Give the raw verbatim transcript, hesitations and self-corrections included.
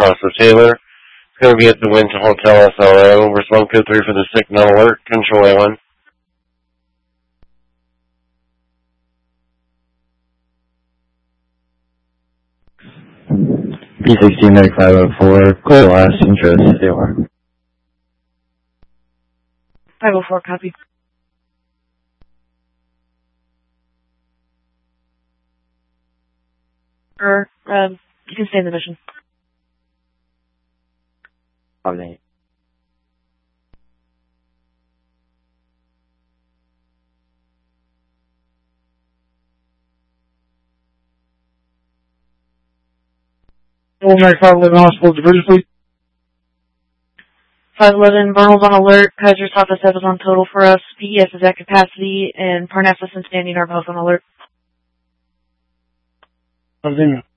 across the Taylor. It's going to be at the Winter Hotel S L O. We're one code three for the signal alert. Control A one. P sixteen Medic five oh four, clear last interest, A O R. five oh four, copy. Or, um, you can stay in the mission. Okay. All night five eleven hospital division, please. five eleven, Vernal's on alert. Kaiser's Office is on total for us. P E S is at capacity, and Parnassus and Standing are both on alert. Continue.